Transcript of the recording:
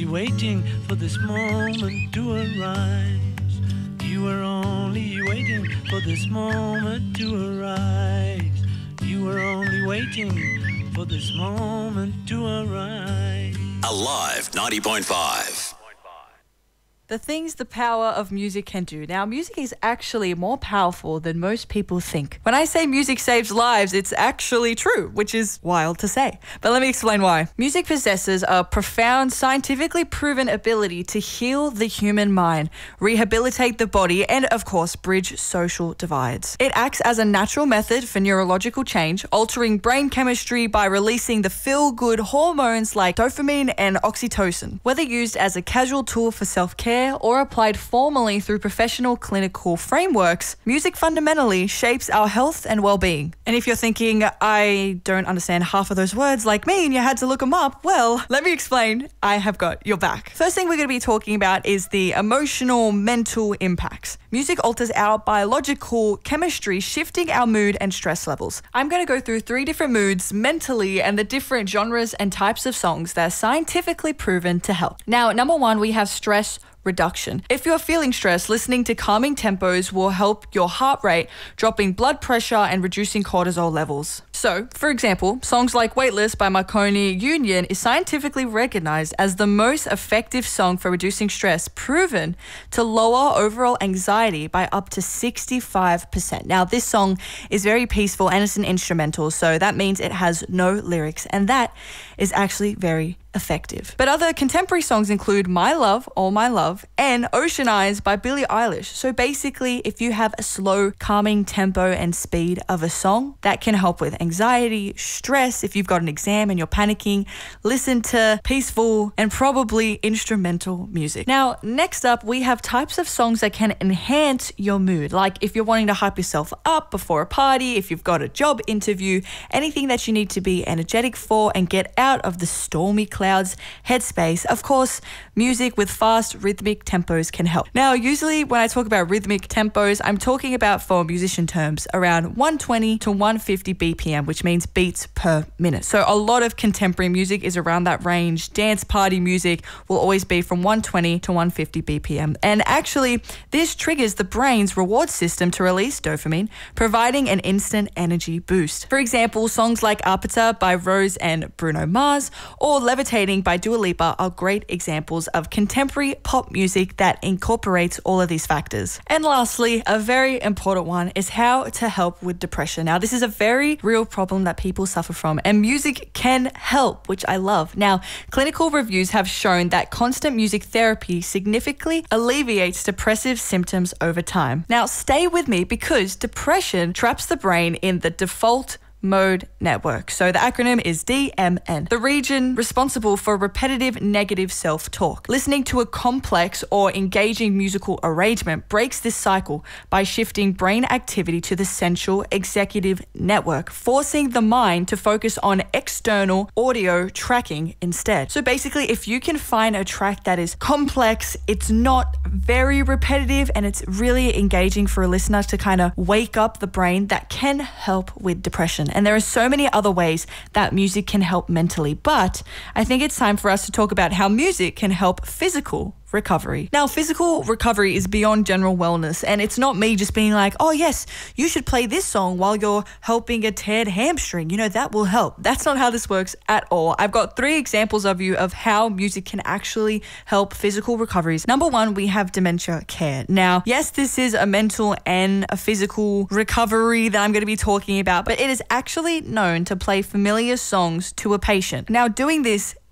only waiting for this moment to arise. You were only waiting for this moment to arise. You were only waiting for this moment to arise. Alive 90.5. The things the power of music can do. Now, music is actually more powerful than most people think. When I say music saves lives, it's actually true, which is wild to say. But let me explain why. Music possesses a profound, scientifically proven ability to heal the human mind, rehabilitate the body, and of course, bridge social divides. It acts as a natural method for neurological change, altering brain chemistry by releasing the feel-good hormones like dopamine and oxytocin. Whether used as a casual tool for self-care or applied formally through professional clinical frameworks, music fundamentally shapes our health and well-being. And if you're thinking, I don't understand half of those words like me and you had to look them up, well, let me explain. I have got your back. First thing we're going to be talking about is the emotional, mental impacts. Music alters our biological chemistry, shifting our mood and stress levels. I'm going to go through 3 different moods mentally and the different genres and types of songs that are scientifically proven to help. Now, number 1, we have stress reduction. If you're feeling stressed, listening to calming tempos will help your heart rate, dropping blood pressure and reducing cortisol levels. So, for example, songs like Weightless by Marconi Union is scientifically recognized as the most effective song for reducing stress, proven to lower overall anxiety by up to 65%. Now, this song is very peaceful and it's an instrumental, so that means it has no lyrics, and that is actually very effective. But other contemporary songs include My Love, All My Love, and Ocean Eyes by Billie Eilish. So basically, if you have a slow, calming tempo and speed of a song, that can help with anxiety, stress. If you've got an exam and you're panicking, listen to peaceful and probably instrumental music. Now, next up, we have types of songs that can enhance your mood. Like if you're wanting to hype yourself up before a party, if you've got a job interview, anything that you need to be energetic for and get out of the stormy clouds headspace. Of course, music with fast rhythmic tempos can help. Now, usually when I talk about rhythmic tempos, I'm talking about, for musician terms, around 120 to 150 BPM, which means beats per minute. So a lot of contemporary music is around that range. Dance party music will always be from 120 to 150 BPM. And actually, this triggers the brain's reward system to release dopamine, providing an instant energy boost. For example, songs like Apata by Rose and Bruno Mars or Levitating by Dua Lipa are great examples of contemporary pop music that incorporates all of these factors. And lastly, a very important one is how to help with depression. Now, this is a very real problem that people suffer from, and music can help, which I love. Now, clinical reviews have shown that constant music therapy significantly alleviates depressive symptoms over time. Now, stay with me because depression traps the brain in the default mode network. So the acronym is DMN, the region responsible for repetitive negative self-talk. Listening to a complex or engaging musical arrangement breaks this cycle by shifting brain activity to the central executive network, forcing the mind to focus on external audio tracking instead. So basically, if you can find a track that is complex, it's not very repetitive, and it's really engaging for a listener to kind of wake up the brain, that can help with depression. And there are so many other ways that music can help mentally, but I think it's time for us to talk about how music can help physical recovery. Now, physical recovery is beyond general wellness, and it's not me just being like, oh yes, you should play this song while you're helping a teared hamstring. You know, that will help. That's not how this works at all. I've got 3 examples of you of how music can actually help physical recoveries. Number 1, we have dementia care. Now, yes, this is a mental and a physical recovery that I'm going to be talking about, but it is actually known to play familiar songs to a patient. Now, doing this